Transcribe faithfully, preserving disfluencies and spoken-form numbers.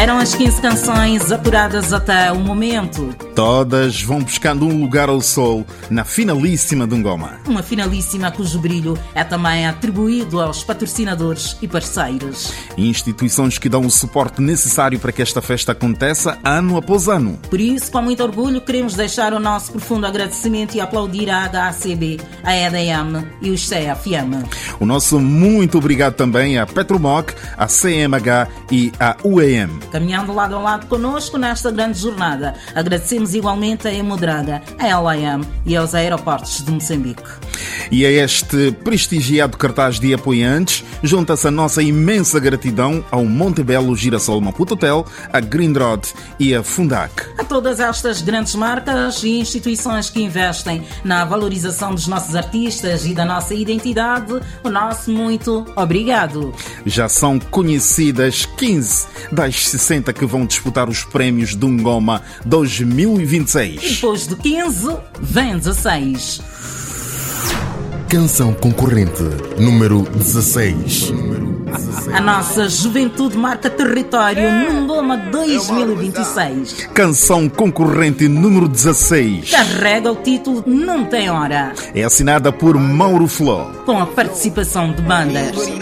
Eram as quinze canções apuradas até o momento. Todas vão buscando um lugar ao sol na finalíssima de Ngoma. Uma finalíssima cujo brilho é também atribuído aos patrocinadores e parceiros. Instituições que dão o suporte necessário para que esta festa aconteça ano após ano. Por isso, com muito orgulho, queremos deixar o nosso profundo agradecimento e aplaudir a H A C B, a E D M e os C F M. O nosso muito obrigado também à Petromoc, à C M H e à U E M. Caminhando lado a lado connosco nesta grande jornada, agradecemos igualmente a Emodraga, a L A M e aos aeroportos de Moçambique. E a este prestigiado cartaz de apoiantes, junta-se a nossa imensa gratidão ao Montebello Girassol Maputo Hotel, a Greenrod e a Fundac. A todas estas grandes marcas e instituições que investem na valorização dos nossos artistas e da nossa identidade, o nosso muito obrigado. Já são conhecidas quinze das sessenta que vão disputar os prémios do Ngoma dois mil e vinte e seis. Depois de quinze, vem dezesseis. Canção concorrente número dezesseis. A nossa juventude marca território no Ngoma dois mil e vinte e seis. Canção concorrente número dezesseis. Carrega o título Não Tem Hora. É assinada por Mauro Fló, com a participação de bandas